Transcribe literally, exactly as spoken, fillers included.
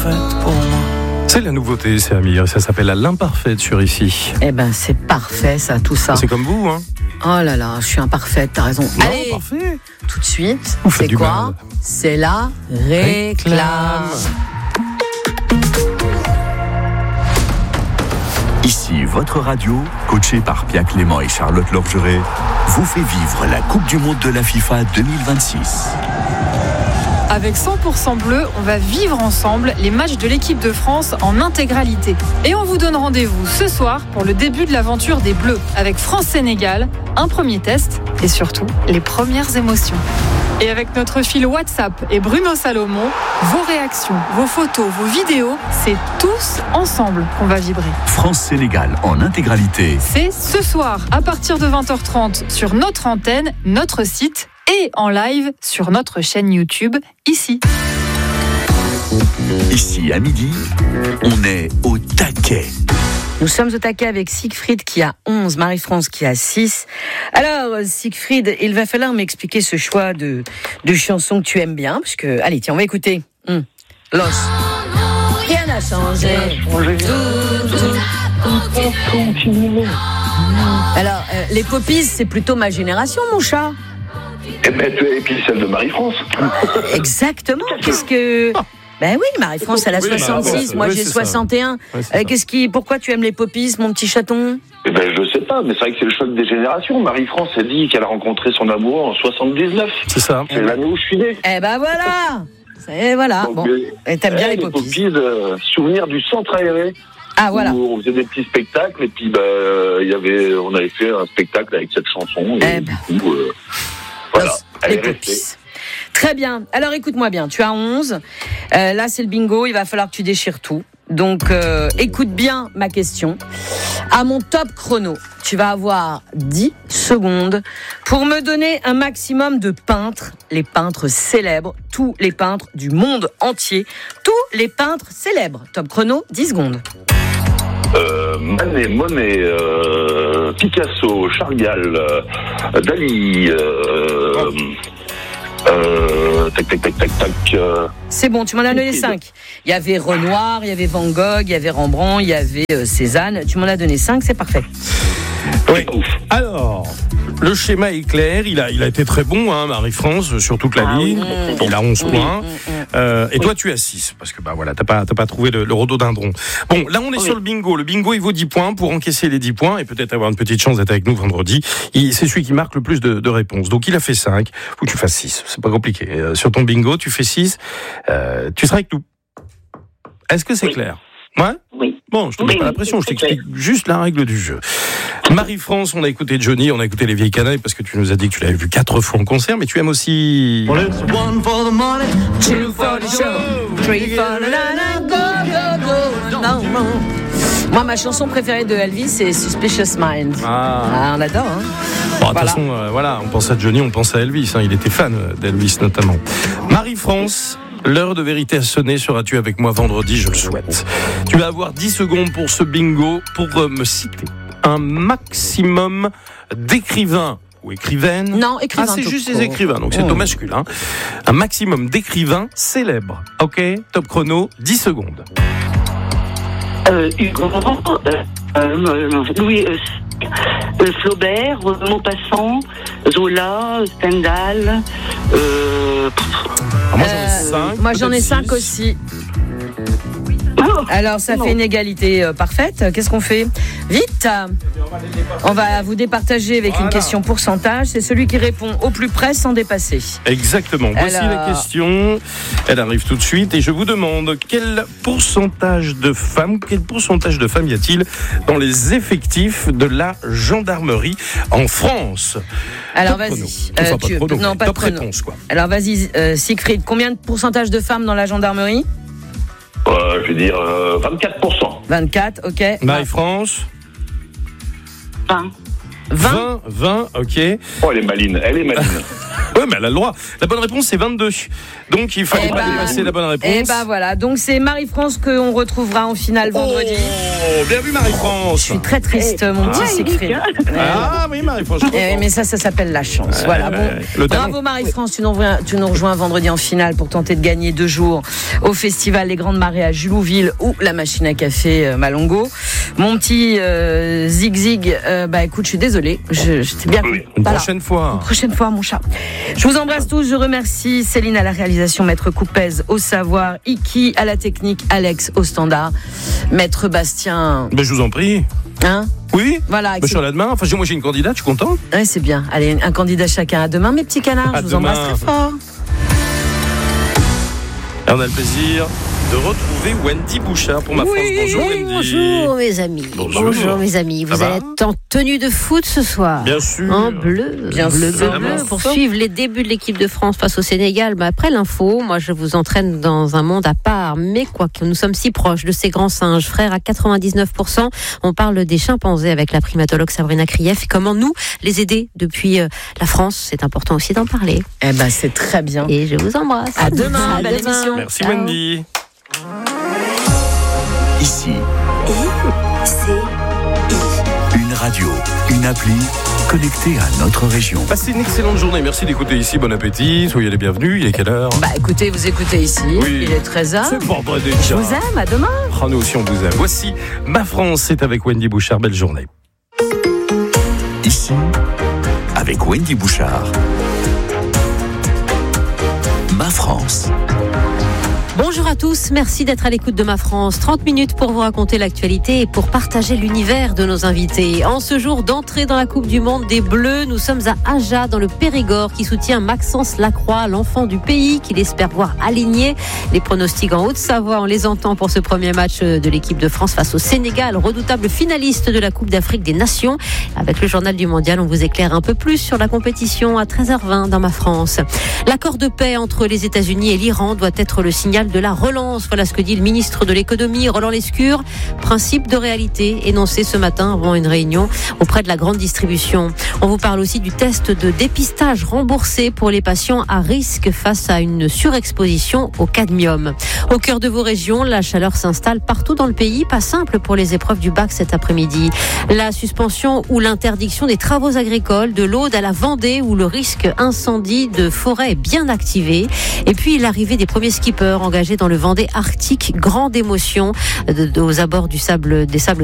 faite pour moi. C'est la nouveauté, c'est Amir, ça s'appelle l'imparfaite sur ici. Eh ben, c'est parfait, ça, tout ça. C'est comme vous, hein. Oh là là, je suis imparfaite, t'as raison. Non, Allez, parfait. tout de suite, Vous faites c'est du quoi mal. C'est la réclame. Ici, votre radio, coachée par Pia Clément et Charlotte Lorgeret, vous fait vivre la Coupe du Monde de la FIFA deux mille vingt-six. Avec cent pour cent bleu, on va vivre ensemble les matchs de l'équipe de France en intégralité. Et on vous donne rendez-vous ce soir pour le début de l'aventure des Bleus, avec France-Sénégal, un premier test et surtout les premières émotions. Et avec notre fil WhatsApp et Bruno Salomon, vos réactions, vos photos, vos vidéos, c'est tous ensemble qu'on va vibrer. France-Sénégal en intégralité. C'est ce soir à partir de vingt heures trente sur notre antenne, notre site et en live sur notre chaîne YouTube, ici. Ici, à midi, on est au taquet. Nous sommes au taquet avec Siegfried qui a onze, Marie-France qui a six. Alors, Siegfried, il va falloir m'expliquer ce choix de, de chansons que tu aimes bien, parce que, allez, tiens, on va écouter. Hum. Los. Rien n'a changé. Alors, euh, les Poppies, c'est plutôt ma génération, mon chat. Et, et puis celle de Marie-France. Exactement. Qu'est-ce que... Ben oui, Marie-France, elle a Oui, soixante-six, bah, moi oui, j'ai c'est soixante et un. Ouais, c'est Euh, ça. qu'est-ce qui, pourquoi tu aimes les Poppies, mon petit chaton? Eh ben, je sais pas, mais c'est vrai que c'est le choc des générations. Marie-France a dit qu'elle a rencontré son amour en soixante-dix-neuf. C'est ça. C'est l'année où je suis né. Eh ben voilà. Et voilà. Donc, Bon. euh, Et t'aimes bien eh, les Poppies. Poppies, euh, souvenir du centre aéré. Ah voilà. Où on faisait des petits spectacles et puis bah, il y avait, on avait fait un spectacle avec cette chanson. Et Eh du ben. coup, euh, voilà, elle Les est restée. Poppies. Très bien. Alors écoute-moi bien, tu as onze. Euh, là c'est le bingo, il va falloir que tu déchires tout. Donc euh, écoute bien ma question. À mon top chrono, tu vas avoir dix secondes pour me donner un maximum de peintres, les peintres célèbres, tous les peintres du monde entier, tous les peintres célèbres. Top chrono, dix secondes. Euh, Manet, Monet, euh, Picasso, Chagall, euh, Dali, euh, euh, tac, tac, tac, tac, tac. Euh, C'est bon, tu m'en as donné cinq. Il y avait Renoir, il y avait Van Gogh, il y avait Rembrandt, il y avait euh, Cézanne. Tu m'en as donné cinq, c'est parfait. Oui. Alors, le schéma est clair. Il a, il a été très bon, hein, Marie-France, sur toute la Ah ligne. oui. Il a onze Oui, points. mm, mm. Euh, et toi, tu as six. Parce que, bah voilà, t'as pas, t'as pas trouvé le, le rhododendron. Bon, là, on est Oui. sur le bingo. Le bingo, il vaut dix points. Pour encaisser les dix points et peut-être avoir une petite chance d'être avec nous vendredi, il, c'est celui qui marque le plus de, de réponses. Donc, il a fait cinq. Faut que tu fasses six. C'est pas compliqué. Euh, sur ton bingo, tu fais six. Euh, tu seras avec nous. Est-ce que c'est Oui. clair? Ouais? Oui. Bon, je te Oui, mets pas la oui, pression, je c'est t'explique juste la règle du jeu. Marie-France, on a écouté Johnny, on a écouté les vieilles canailles parce que tu nous as dit que tu l'avais vu quatre fois en concert, mais tu aimes aussi... Two for the show, three for the nana, go, go, go, no, no. Moi, ma chanson préférée de Elvis, c'est Suspicious Minds. Ah, Ah, on adore, hein. bon, de toute Voilà. façon, euh, voilà, on pense à Johnny, on pense à Elvis, hein, il était fan d'Elvis notamment. Marie-France, l'heure de vérité a sonné, seras-tu avec moi vendredi, je le souhaite. Tu vas avoir dix secondes pour ce bingo, pour euh, me citer un maximum d'écrivains ou écrivaines. Non, écrivains, Ah, c'est tout juste court. les écrivains, donc c'est Oh. au masculin. Un maximum d'écrivains célèbres. Ok, top chrono, dix secondes. Euh, Hugo, euh, euh, Louis, euh, euh, Flaubert, Maupassant, Zola, Stendhal. Euh, Alors moi j'en ai Euh, cinq. moi, j'en ai peut-être cinq six. aussi. oh, Alors, ça non. fait une égalité euh, parfaite. Qu'est-ce qu'on fait? Vite! On va vous départager avec Voilà. une question pourcentage. C'est celui qui répond au plus près sans dépasser. Exactement. Voici Alors- la question. Elle arrive tout de suite et je vous demande quel pourcentage de femmes, quel pourcentage de femmes y a-t-il dans les effectifs de la gendarmerie en France? Alors, Top vas-y. chrono. Euh, Enfin, pas tu- de chrono, non, mais pas de top chrono. réponse, quoi. Alors, vas-y, euh, Siegfried. Combien de pourcentage de femmes dans la gendarmerie? euh, je vais dire euh, vingt-quatre pour cent. vingt-quatre, ok. Marie-France? vingt. vingt. vingt, vingt, ok. Oh, elle est maline, elle est maline. Oui, mais elle a le droit. La bonne réponse, c'est vingt-deux. Donc, il fallait Eh pas ben, dépasser la bonne réponse. Et bah voilà, donc c'est Marie-France qu'on retrouvera en finale vendredi. Oh, bien vu, Marie-France. Je suis très triste, mon petit Ouais, Siegfried. Ah oui, Marie-France. je Eh comprends. oui, mais ça, ça s'appelle la chance. Ouais, voilà. ouais, Bon, ouais. Le talent. bravo Marie-France, tu nous, rejoins, tu nous rejoins vendredi en finale pour tenter de gagner deux jours au festival Les Grandes Marées à Julouville ou la machine à café euh, Malongo. Mon petit euh, Zig Zig, euh, bah écoute, je suis désolée, je, je t'ai bien Oui. Une Voilà. prochaine fois. Une prochaine fois, mon chat. Je vous embrasse tous. Je remercie Céline à la réalisation, Maître Coupez au savoir, Iki à la technique, Alex au standard, Maître Bastien. Ben, je vous en prie. Hein Oui. Voilà. Ben, je suis là demain. Enfin, moi, j'ai une candidate, je suis content. Ouais, c'est bien. Allez, un candidat chacun. À demain, mes petits canards. À je vous demain. embrasse très fort. Et on a le plaisir de retrouver Wendy Bouchard pour ma France. Bonjour Wendy. Bonjour mes amis. Bonjour. mes amis. Ça Vous va allez être en tenue de foot ce soir. Bien sûr. En bleu, Bien bleu, sûr. bleu, bleu, Vraiment. pour suivre les débuts de l'équipe de France face au Sénégal. Bah, après l'info, moi je vous entraîne dans un monde à part. Mais quoi que nous sommes si proches de ces grands singes, frères à quatre-vingt-dix-neuf pour cent, on parle des chimpanzés avec la primatologue Sabrina Krief. Et comment nous les aider depuis euh, la France, c'est important aussi d'en parler. Eh ben, c'est très bien. Et je vous embrasse. À demain, À belle demain. émission. Merci Ciao. Wendy. Ici, une radio, une appli connectée à notre région. Passez une excellente journée. Merci d'écouter ici. Bon appétit. Soyez les bienvenus. Il est quelle heure? Bah écoutez, vous écoutez ici. Oui. Il est treize heures. C'est vendredi. Je vous aime. À demain. Ah, nous aussi, on vous aime. Voici Ma France. C'est avec Wendy Bouchard. Belle journée. Ici, avec Wendy Bouchard. Ma France. Bonjour à tous, merci d'être à l'écoute de Ma France. trente minutes pour vous raconter l'actualité et pour partager l'univers de nos invités. En ce jour d'entrée dans la Coupe du Monde des Bleus, nous sommes à Aja, dans le Périgord, qui soutient Maxence Lacroix, l'enfant du pays, qu'il espère voir aligné. Les pronostics en Haute-Savoie, on les entend pour ce premier match de l'équipe de France face au Sénégal, redoutable finaliste de la Coupe d'Afrique des Nations. Avec le journal du Mondial, on vous éclaire un peu plus sur la compétition à treize heures vingt dans Ma France. L'accord de paix entre les États-Unis et l'Iran doit être le signal de la relance. Voilà ce que dit le ministre de l'économie, Roland Lescure. Principe de réalité énoncé ce matin avant une réunion auprès de la grande distribution. On vous parle aussi du test de dépistage remboursé pour les patients à risque face à une surexposition au cadmium. Au cœur de vos régions, la chaleur s'installe partout dans le pays. Pas simple pour les épreuves du bac cet après-midi. La suspension ou l'interdiction des travaux agricoles de l'Aude à la Vendée où le risque incendie de forêt est bien activé. Et puis l'arrivée des premiers skippers engagés dans le Vendée Arctique. Grande émotion aux abords du sable, des sables